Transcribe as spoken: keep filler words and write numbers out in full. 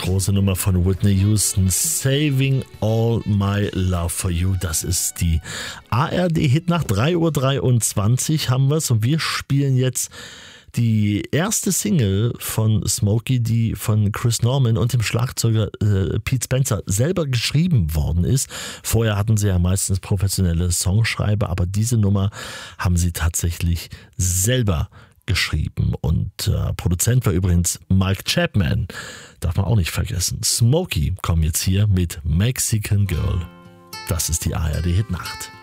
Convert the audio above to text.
große Nummer von Whitney Houston, Saving All My Love For You. Das ist die A R D-Hitnacht. drei Uhr dreiundzwanzig haben wir es und wir spielen jetzt die erste Single von Smokey, die von Chris Norman und dem Schlagzeuger äh, Pete Spencer selber geschrieben worden ist. Vorher hatten sie ja meistens professionelle Songschreiber, aber diese Nummer haben sie tatsächlich selber geschrieben. Und äh, Produzent war übrigens Mike Chapman. Darf man auch nicht vergessen. Smokey kommen jetzt hier mit Mexican Girl. Das ist die A R D-Hitnacht.